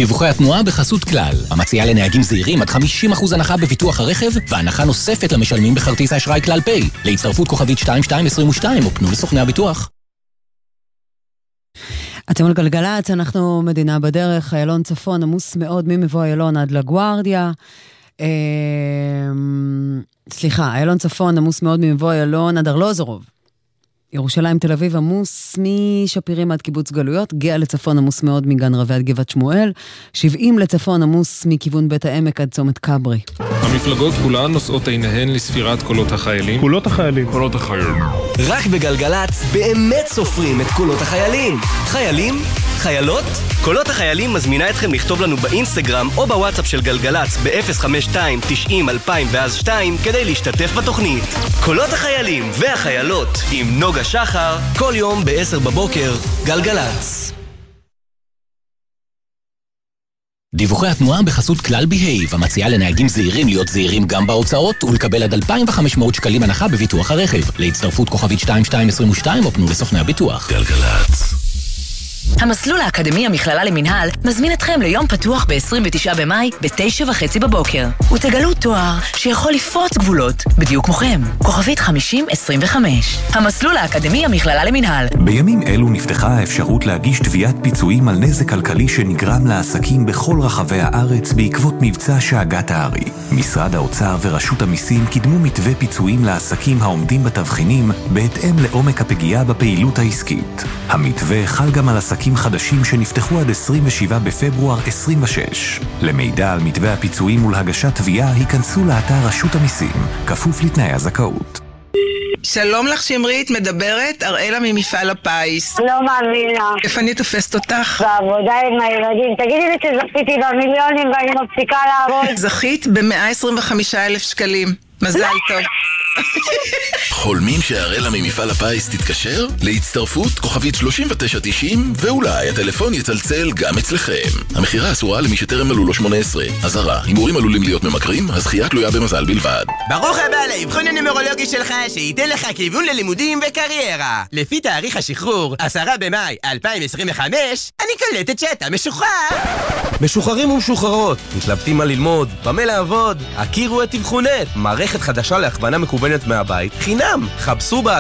דיווחי התנועה בחסות כלל, המציעה לנהגים זהירים עד 50% הנחה בביטוח הרכב, והנחה נוספת למשלמים בכרטיס האשראי כלל פיי. להצטרפות כוכבית 2222 או פנו לסוכני הביטוח. אתם על גלגלצ, אנחנו מדינה בדרך, איילון צפון עמוס מאוד ממבוא איילון עד לגוארדיה. סליחה, איילון צפון עמוס מאוד ממבוא איילון עד ארלוזורוב. ירושלים תל אביב עמוס משפירים עד קיבוץ גלויות, גאה לצפון עמוס מאוד מגן רבי עד גבעת שמואל, 70 לצפון עמוס מכיוון בית העמק עד צומת קברי. המפלגות כולן נושאות עיניהן לספירת קולות החיילים. קולות החיילים. קולות החיילים. רק בגלגלץ באמת סופרים את קולות החיילים. חיילים? חיילות? קולות החיילים מזמינה אתכם לכתוב לנו באינסטגרם או בוואטסאפ של גלגלץ ב-052-90-2000 כדי להשתתף בתוכנית. קולות החיילים והחיילות עם נוגה שחר, כל יום ב-10 בבוקר, גלגלץ. דיווחי התנועה בחסות כלל בהייב, המציעה לנהגים זהירים להיות זהירים גם בהוצאות ולקבל עד 2,500 שקלים הנחה בביטוח הרכב. להצטרפות כוכבית 2222 או פנו לסוכני הביטוח. גלגלץ. המסלול האקדמי המכללה למנהל מזמין אתכם ליום פתוח ב-29 במאי ב-9:30 בבוקר. ותגלו תואר שיכול לפרוץ גבולות, בדיוק מוכם. כוכבית 5025. המסלול האקדמי המכללה למנהל. בימים אלו נפתחה האפשרות להגיש תביעת פיצויים על נזק כלכלי שנגרם לעסקים בכל רחבי הארץ בעקבות מבצע שאגת הארי. משרד האוצר ורשות המיסים קידמו מתווה פיצויים לעסקים העומדים בתבחינים בהתאם לעומק הפגיעה בפעילות העסקית. המתווה חל גם על עסקים חדשים שנפתחו עד 27 בפברואר 26. למידע על מתווה הפיצויים ולהגשת תביעה, היכנסו לאתר רשות המיסים, כפוף לתנאי הזכאות. שלום לך שמרית, מדברת אראלה ממפעל הפיס. לא מאמינה. איפה אני תופסת אותך? בעבודה עם הילדים. תגידי לי שזכיתי במיליונים ואני מפסיקה לעבוד. זכית ב-125,000 שקלים. מזל טוב. חולמים שהראלה ממפעל הפיס תתקשר? להצטרפות כוכבית 3990 ואולי הטלפון יצלצל גם אצלכם. המחירה אסורה למי שטרם מלאו לו 18. אזהרה, הימורים עלולים להיות ממכרים, הזכייה תלויה במזל בלבד. ברוך הבא לאבחון הנומרולוגי שלך שייתן לך כיוון ללימודים וקריירה. לפי תאריך השחרור 10 במאי 2025 אני קולטת שאתה משוחרר. משוחררים ומשוחררות, מתלבטים מה ללמוד, במה לעבוד, הכירו את אבחונט, מערכת חדשה להכוונה מקוונת מהבית, חינם. חפשו באתר